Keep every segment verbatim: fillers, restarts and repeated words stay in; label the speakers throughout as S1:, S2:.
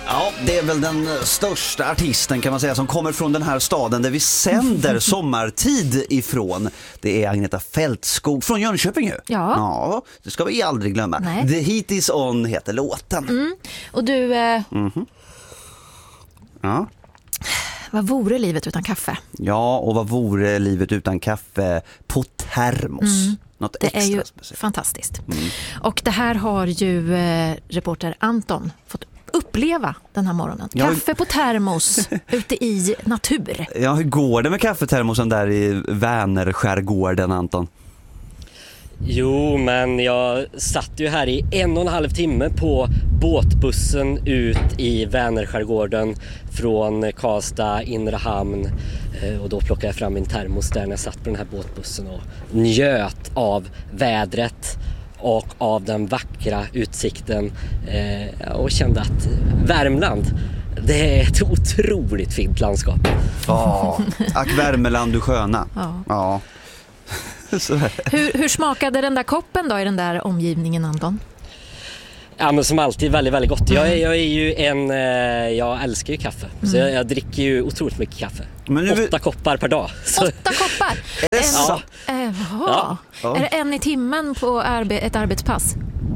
S1: Ja, det är väl den största artisten kan man säga som kommer från den här staden där vi sänder sommartid ifrån. Det är Agneta Fältskog från Jönköping ju.
S2: Ja.
S1: Ja, det ska vi aldrig glömma.
S2: Nej.
S1: The Heat Is On heter låten.
S2: Mm. Och du, eh,
S1: Mm-hmm. Ja.
S2: vad vore livet utan kaffe?
S1: Ja, och vad vore livet utan kaffe på termos?
S2: Mm.
S1: Något
S2: Det
S1: extra
S2: är ju
S1: speciellt.
S2: fantastiskt.
S1: Mm.
S2: Och det här har ju eh, reporter Anton fått uppleva den här morgonen.
S1: Ja,
S2: Kaffe på termos ute i natur.
S1: Ja, hur går det med kaffetermosen där i Vänerskärgården, Anton?
S3: Jo, men jag satt ju här i en och en halv timme på båtbussen ut i Vänerskärgården från Karlstad, Inre hamn, och då plockade jag fram min termos där när jag satt på den här båtbussen och njöt av vädret och av den vackra utsikten och kände att Värmland, det är ett otroligt fint landskap.
S1: Ja, ack Värmeland du sköna.
S2: Ja.
S1: Ja.
S2: Hur, hur smakade den där koppen då i den där omgivningen, Anton?
S3: Ja, men som alltid väldigt, väldigt gott. Jag är, jag är ju en, jag älskar ju kaffe. Så jag, jag dricker ju otroligt mycket kaffe. Men nu... Åtta koppar per dag. Så...
S2: Åtta koppar?
S1: Är det så?
S2: En, äh, ja. Ja. Är det en i timmen på arbe- ett arbetspass?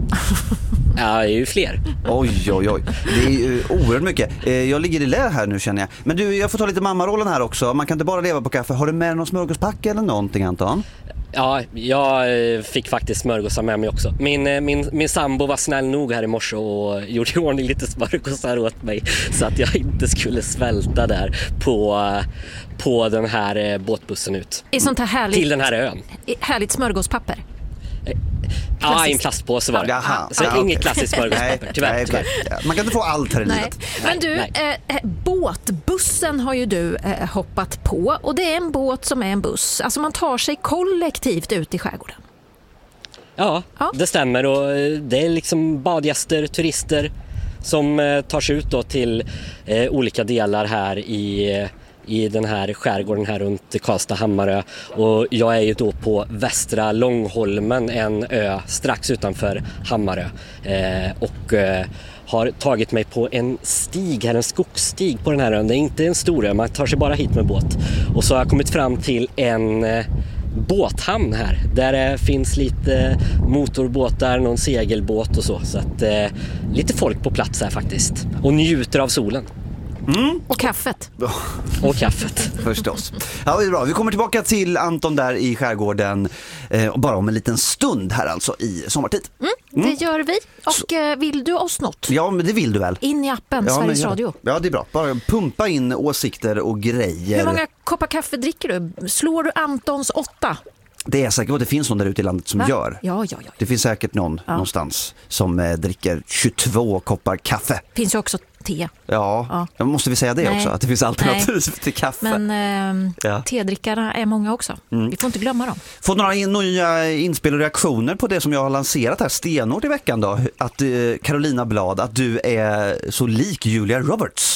S3: Ja, det är ju fler.
S1: Oj, oj, oj. Det är ju oerhört mycket. Jag ligger i lä här nu, känner jag. Men du, jag får ta lite mammarollen här också. Man kan inte bara leva på kaffe. Har du med någon smörgåspack eller någonting, Anton?
S3: Ja, jag fick faktiskt smörgåsar med mig också. Min, min, min sambo var snäll nog här i morse och gjorde i ordning lite smörgåsar åt mig så att jag inte skulle svälta där på, på den här båtbussen ut.
S2: I sånt här härligt,
S3: till den här ön.
S2: Härligt smörgåspapper.
S3: Ja, i en plastpåse var det.
S1: Jaha,
S3: så
S1: ja,
S3: inget
S1: okay.
S3: klassiskt smörgåspapper, tyvärr,
S1: nej,
S3: tyvärr.
S1: Man kan inte få allt här i
S2: nej.
S1: livet.
S2: Men du, eh, båtbussen har ju du eh, hoppat på. Och det är en båt som är en buss. Alltså man tar sig kollektivt ut i skärgården.
S3: Ja, ja. Det stämmer. Och det är liksom badgäster, turister som eh, tar sig ut då till eh, olika delar här i... i den här skärgården här runt Karlstad, Hammarö, och jag är ju då på Västra Långholmen, en ö strax utanför Hammarö, eh, och eh, har tagit mig på en stig här, en skogsstig på den här ön. Det är inte en stor ö, man tar sig bara hit med båt, och så har jag kommit fram till en eh, båthamn här där det finns lite motorbåtar, någon segelbåt och så, så att eh, lite folk på plats här faktiskt och njuter av solen.
S2: Mm. Och kaffet.
S3: Och kaffet.
S1: Förstås. Ja, det är bra. Vi kommer tillbaka till Anton där i skärgården eh, bara om en liten stund här alltså i sommartid.
S2: Mm, det mm. gör vi. Och eh, vill du oss något?
S1: Ja, men det vill du väl.
S2: In i appen,
S1: ja,
S2: Sveriges
S1: men,
S2: Radio.
S1: Ja, det är bra. Bara pumpa in åsikter och grejer.
S2: Hur många koppar kaffe dricker du? Slår du Antons åtta?
S1: Det är säkert att det finns någon där ute i landet som
S2: Va?
S1: gör.
S2: Ja, ja, ja.
S1: Det finns säkert någon ja. någonstans som eh, dricker tjugotvå koppar kaffe.
S2: Finns ju också te.
S1: Ja, ja. Måste vi säga det Nej. också? Att det finns alternativ
S2: Nej.
S1: till kaffe.
S2: Men eh, ja. tedrickarna är många också. Mm. Vi får inte glömma dem.
S1: Fått några nya inspel och reaktioner på det som jag har lanserat här stenhårt i veckan då. Att eh, Carolina Blad, att du är så lik Julia Roberts.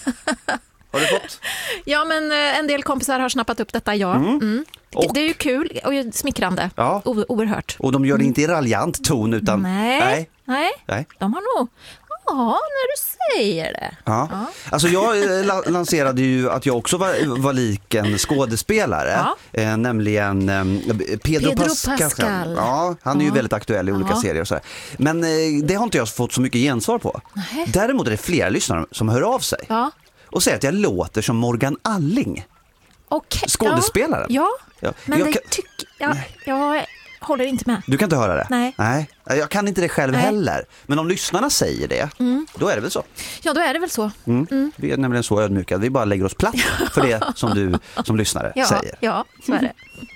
S1: Har du fått?
S2: Ja, men en del kompisar har snappat upp detta, ja. Mm. Mm. Och, det är ju kul och smickrande. Ja. O- oerhört.
S1: Och de gör det inte i raljant ton utan...
S2: Nej, nej. nej. nej. De har nog... Ja, när du säger det.
S1: Ja. Ja. Alltså jag la- lanserade ju att jag också var, var lik en skådespelare. Ja. Eh, nämligen eh, Pedro,
S2: Pedro
S1: Pascal.
S2: Pascal.
S1: Ja, han är ju
S2: ja.
S1: väldigt aktuell i olika ja. serier och så här. Men eh, det har inte jag fått så mycket gensvar på. Nej. Däremot är det flera lyssnare som hör av sig. Ja. Och säger att jag låter som Morgan Alling.
S2: Okay.
S1: Skådespelaren.
S2: Ja, ja. men
S1: jag
S2: det
S1: kan...
S2: tycker jag... Jag håller inte med.
S1: Du kan inte höra det?
S2: Nej.
S1: Nej. Jag kan inte det själv Nej. heller. Men om lyssnarna säger det, mm. då är det väl så?
S2: Ja, då är det väl så.
S1: Mm. Mm. Vi är nämligen så ödmjuka. Vi bara lägger oss platt för det som du som lyssnare
S2: ja,
S1: säger.
S2: Ja, så är det.